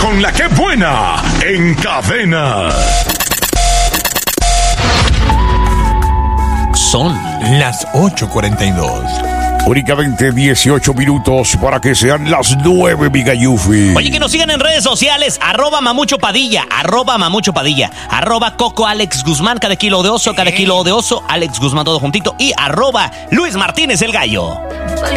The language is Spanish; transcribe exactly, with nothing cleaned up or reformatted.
con la que buena en Cadena. Son las ocho cuarenta y dos. Únicamente dieciocho minutos para que sean las nueve, mi Gayufi. Oye, que nos sigan en redes sociales, arroba Mamucho Padilla, arroba Mamucho Padilla, arroba Coco Alex Guzmán, cada kilo de oso, cada kilo de oso, Alex Guzmán todo juntito, y arroba Luis Martínez el Gallo.